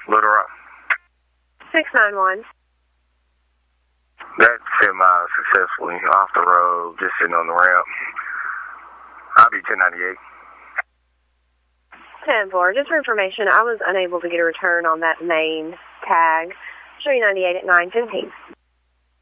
Little Rock. 691. That's 10 miles successfully off the road, just sitting on the ramp. I'll be 1098. 10-4. Just for information, I was unable to get a return on that main tag. 398 at 9:15.